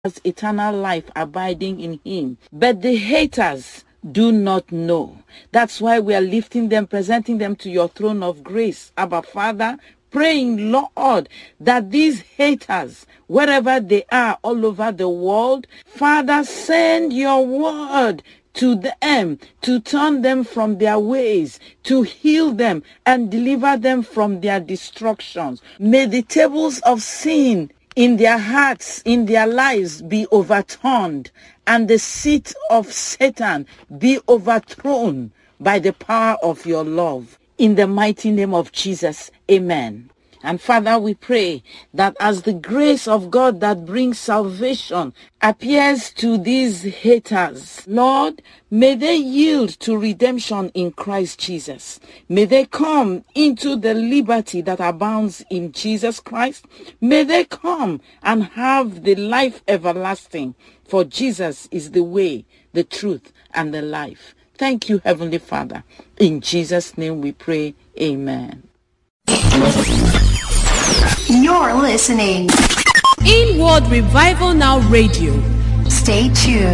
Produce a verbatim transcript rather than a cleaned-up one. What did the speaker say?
has eternal life abiding in him. But the haters do not know. That's why we are lifting them, presenting them to your throne of grace, Abba Father, praying, Lord, that these haters, wherever they are all over the world, Father, send your word to them, to turn them from their ways, to heal them and deliver them from their destructions. May the tables of sin in their hearts, in their lives be overturned, and the seat of Satan be overthrown by the power of your love. In the mighty name of Jesus, amen. And Father, we pray that as the grace of God that brings salvation appears to these haters, Lord, may they yield to redemption in Christ Jesus. May they come into the liberty that abounds in Jesus Christ. May they come and have the life everlasting, for Jesus is the way, the truth, and the life. Thank you, Heavenly Father. In Jesus' name we pray. Amen. You're listening. Inward Revival Now Radio. Stay tuned.